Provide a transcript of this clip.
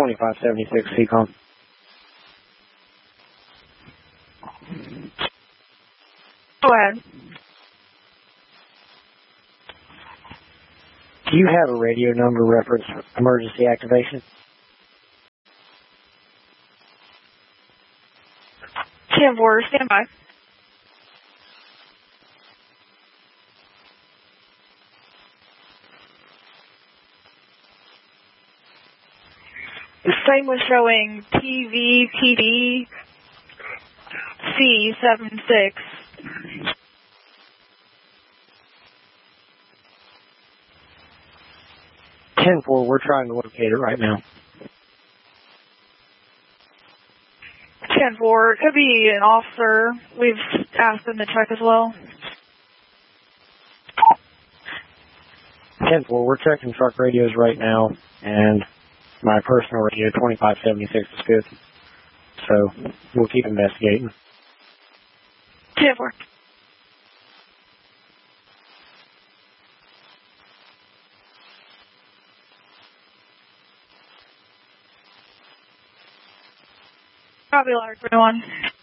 2576 CCOM. Go ahead. Do you have a radio number reference for emergency activation? 10-4, stand by. The same was showing TVPD C76. 10-4, we're trying to locate it right now. 10-4, it could be an officer. We've asked them to check as well. 10-4, we're checking truck radios right now, and my personal radio, 2576, is good. So we'll keep investigating. 10-4. Copy, Larry 21.